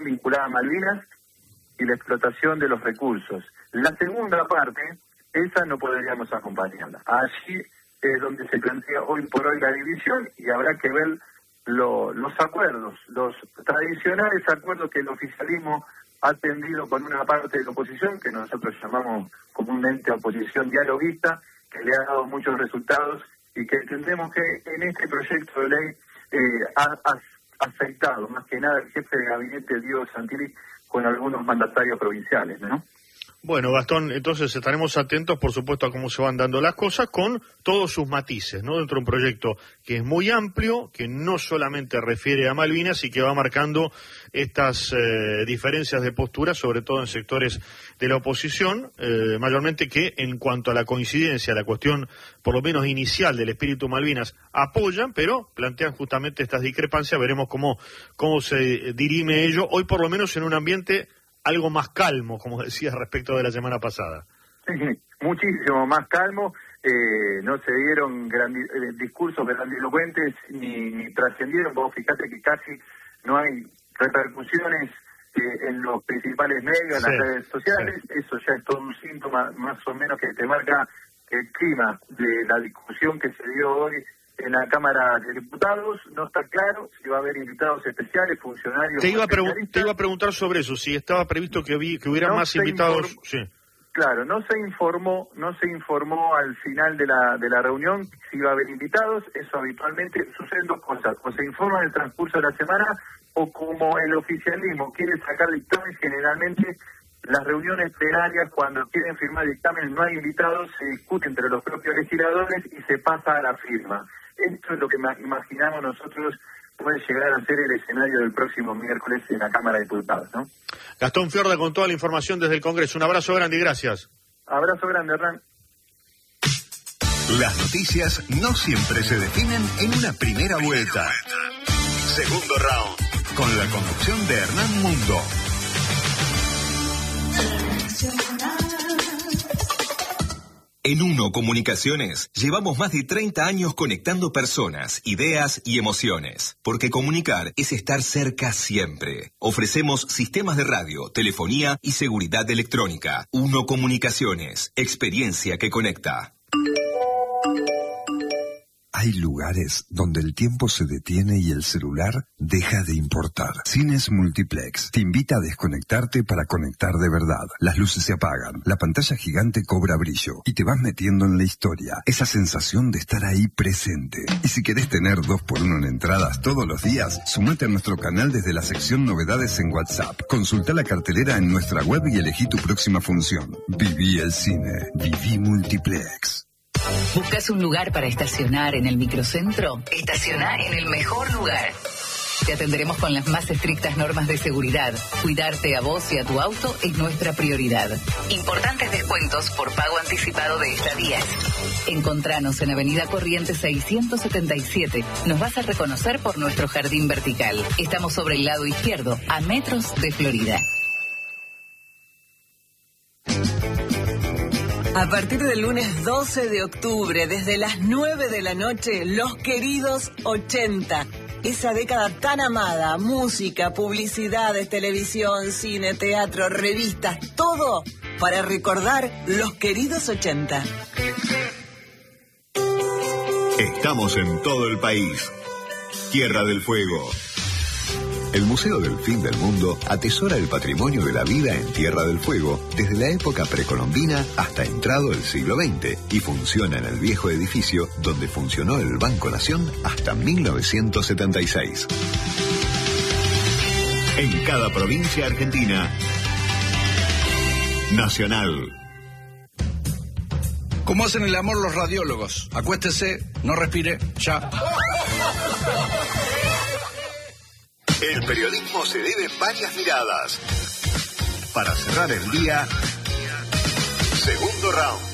vinculada a Malvinas y la explotación de los recursos. La segunda parte, esa no podríamos acompañarla. Allí es donde se plantea hoy por hoy la división y habrá que ver los acuerdos, los tradicionales acuerdos que el oficialismo ha tendido con una parte de la oposición, que nosotros llamamos comúnmente oposición dialoguista, que le ha dado muchos resultados y que entendemos que en este proyecto de ley ha afectado más que nada el jefe de gabinete Diego Santilli con algunos mandatarios provinciales, ¿no? Bueno, Gastón, entonces estaremos atentos, por supuesto, a cómo se van dando las cosas, con todos sus matices, ¿no? Dentro de un proyecto que es muy amplio, que no solamente refiere a Malvinas y que va marcando estas diferencias de postura, sobre todo en sectores de la oposición, mayormente que en cuanto a la coincidencia, la cuestión, por lo menos inicial, del espíritu Malvinas, apoyan, pero plantean justamente estas discrepancias. Veremos cómo se dirime ello, hoy por lo menos en un ambiente algo más calmo, como decías respecto de la semana pasada. Sí, muchísimo más calmo. No se dieron discursos grandilocuentes ni trascendieron. Vos fijate que casi no hay repercusiones en los principales medios, en las redes sociales. Sí. Eso ya es todo un síntoma más o menos que te marca el clima de la discusión que se dio hoy en la Cámara de Diputados. No está claro si va a haber invitados especiales, funcionarios. Te iba a preguntar sobre eso, si estaba previsto que hubiera más invitados. Sí. Claro, no se informó al final de la reunión si iba a haber invitados. Eso habitualmente suceden dos cosas: o se informa en el transcurso de la semana, o como el oficialismo quiere sacar dictamen, generalmente las reuniones plenarias, cuando quieren firmar dictamen, no hay invitados, se discute entre los propios legisladores y se pasa a la firma. Esto es lo que imaginamos nosotros puede llegar a ser el escenario del próximo miércoles en la Cámara de Diputados, ¿no? Gastón Fiorda con toda la información desde el Congreso. Un abrazo grande y gracias. Abrazo grande, Hernán. Las noticias no siempre se definen en una primera vuelta. Segundo round, con la conducción de Hernán Mundo. En Uno Comunicaciones llevamos más de 30 años conectando personas, ideas y emociones. Porque comunicar es estar cerca siempre. Ofrecemos sistemas de radio, telefonía y seguridad electrónica. Uno Comunicaciones, experiencia que conecta. Hay lugares donde el tiempo se detiene y el celular deja de importar. Cines Multiplex te invita a desconectarte para conectar de verdad. Las luces se apagan, la pantalla gigante cobra brillo y te vas metiendo en la historia. Esa sensación de estar ahí presente. Y si querés tener 2x1 en entradas todos los días, sumate a nuestro canal desde la sección Novedades en WhatsApp. Consulta la cartelera en nuestra web y elegí tu próxima función. Viví el cine. Viví Multiplex. ¿Buscas un lugar para estacionar en el microcentro? Estaciona en el mejor lugar. Te atenderemos con las más estrictas normas de seguridad. Cuidarte a vos y a tu auto es nuestra prioridad. Importantes descuentos por pago anticipado de estadías. Encontranos en Avenida Corrientes 677. Nos vas a reconocer por nuestro jardín vertical. Estamos sobre el lado izquierdo, a metros de Florida. A partir del lunes 12 de octubre, desde las 9 de la noche, Los Queridos 80. Esa década tan amada, música, publicidades, televisión, cine, teatro, revistas, todo para recordar Los Queridos 80. Estamos en todo el país. Tierra del Fuego. El Museo del Fin del Mundo atesora el patrimonio de la vida en Tierra del Fuego desde la época precolombina hasta entrado el siglo XX y funciona en el viejo edificio donde funcionó el Banco Nación hasta 1976. En cada provincia argentina, Nacional. ¿Cómo hacen el amor los radiólogos? Acuéstese, no respire, ya. El periodismo se debe varias miradas. Para cerrar el día, segundo round.